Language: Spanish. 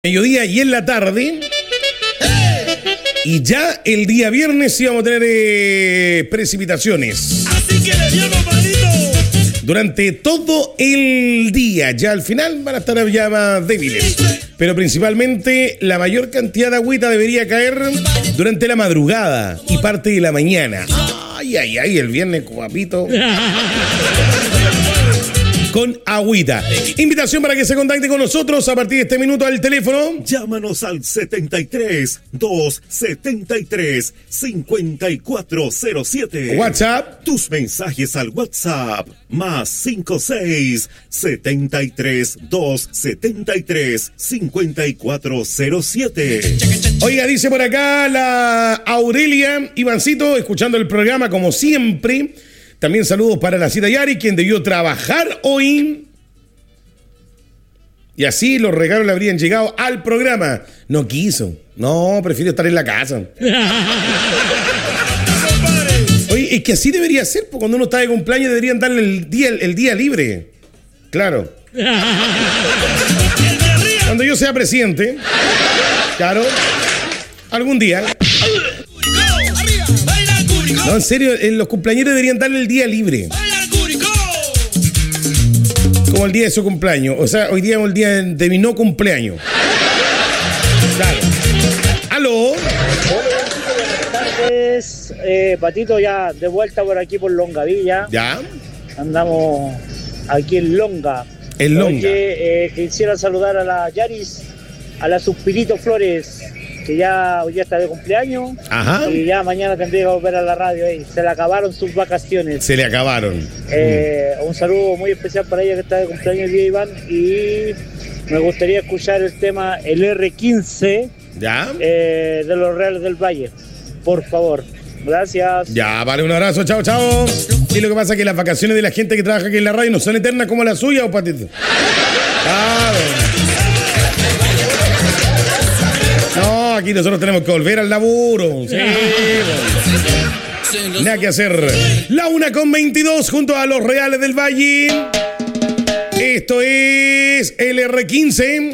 Mediodía y en la tarde. Y ya el día viernes sí vamos a tener precipitaciones. Así que le dio, compadrito. Durante todo el día. Ya al final van a estar ya más débiles. Pero principalmente la mayor cantidad de agüita debería caer durante la madrugada y parte de la mañana. Ay, ay, ay, el viernes, guapito. Con agüita. Invitación para que se contacte con nosotros a partir de este minuto al teléfono. Llámanos al 73-273-5407. WhatsApp. Tus mensajes al WhatsApp. Más 56-73-273-5407. Oiga, dice por acá la Aurelia Ivancito, escuchando el programa como siempre. También saludos para la Cita Yari, quien debió trabajar hoy. Y así los regalos le habrían llegado al programa. No quiso. No, prefiero estar en la casa. Oye, es que así debería ser, porque cuando uno está de cumpleaños deberían darle el día libre. Claro. Cuando yo sea presidente, claro, algún día. No, en serio, los cumpleaños deberían darle el día libre. Como el día de su cumpleaños. O sea, hoy día es el día de mi no cumpleaños. Claro. ¿Aló? Buenas tardes, Patito, ya de vuelta por aquí por Longavilla. ¿Ya? Andamos aquí en Longa. En Longa. Oye, quisiera saludar a la Yaris, a la Suspirito Flores, que ya hoy día está de cumpleaños. Ajá. Y ya mañana tendría que volver a la radio. Se le acabaron sus vacaciones. Se le acabaron. Un saludo muy especial para ella que está de cumpleaños el día, Iván. Y me gustaría escuchar el tema, el R15, ¿Ya? de los Reales del Valle. Por favor. Gracias. Ya, vale, un abrazo, chao, chao. Y lo que pasa es que las vacaciones de la gente que trabaja aquí en la radio no son eternas como las suyas, ¿o Patito? Claro. No, aquí nosotros tenemos que volver al laburo. Sí, bueno. Nada que hacer. La 1:22 junto a los Reales del Valle. Esto es el R15.